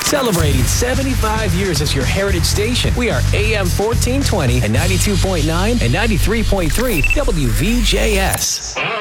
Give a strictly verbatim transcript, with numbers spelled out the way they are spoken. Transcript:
Celebrating seventy-five years as your heritage station. We are A M fourteen twenty and ninety-two point nine and ninety-three point three W V J S.